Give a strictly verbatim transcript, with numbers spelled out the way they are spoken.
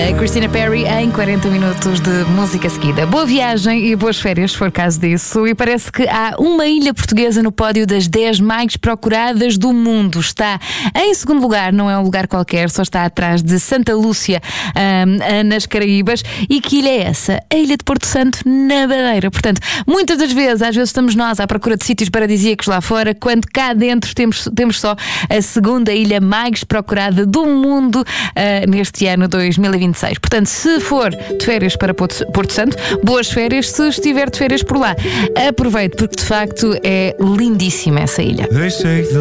A Christina Perry em quarenta minutos de música seguida. Boa viagem e boas férias, se for caso disso. E parece que há uma ilha portuguesa no pódio das dez mais procuradas do mundo. Está em segundo lugar, não é um lugar qualquer, só está atrás de Santa Lúcia, hum, nas Caraíbas. E que ilha é essa? A Ilha de Porto Santo, na Madeira. Portanto, muitas das vezes, às vezes estamos nós à procura de sítios paradisíacos lá fora, quando cá dentro temos, temos só a segunda ilha mais procurada do mundo uh, neste ano dois mil e vinte e seis. Portanto, se for de férias para Porto Santo, boas férias. Se estiver de férias por lá, aproveite, porque de facto é lindíssima essa ilha.